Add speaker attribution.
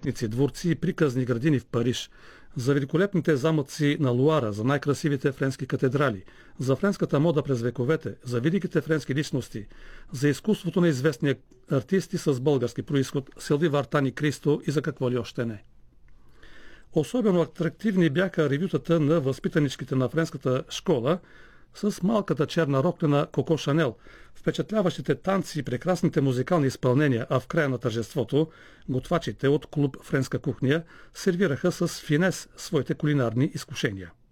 Speaker 1: паметници, дворци и приказни градини в Париж, за великолепните замъци на Луара, за най-красивите френски катедрали, за френската мода през вековете, за великите френски личности, за изкуството на известни артисти с български происход, Силви Вартан и Кристо и за какво ли още не. Особено атрактивни бяха ревютата на възпитаничките на френската школа с малката черна рокля на Коко Шанел, впечатляващите танци и прекрасните музикални изпълнения, а в края на тържеството готвачите от клуб Френска кухня сервираха с финес своите кулинарни изкушения.